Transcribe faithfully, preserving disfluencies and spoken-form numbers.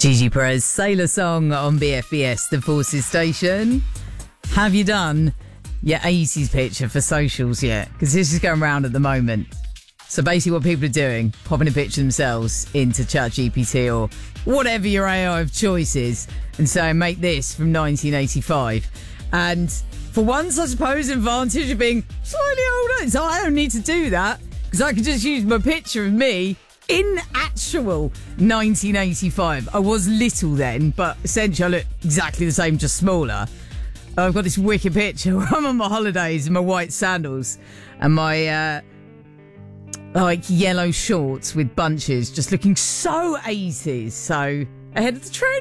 Gigi Perez, Sailor Song on B F B S, the Forces Station. Have you done your eighties picture for socials yet? Because this is going around at the moment. So basically what people are doing, popping a picture themselves into ChatGPT or whatever your A I of choice is and saying, make this from nineteen eighty-five. And for once, I suppose, an advantage of being slightly older, so I don't need to do that because I can just use my picture of me in actual nineteen eighty-five. I was little then, but essentially I look exactly the same, just smaller. I've got this wicked picture where I'm on my holidays in my white sandals and my uh, like yellow shorts with bunches, just looking so eighties, so ahead of the trend.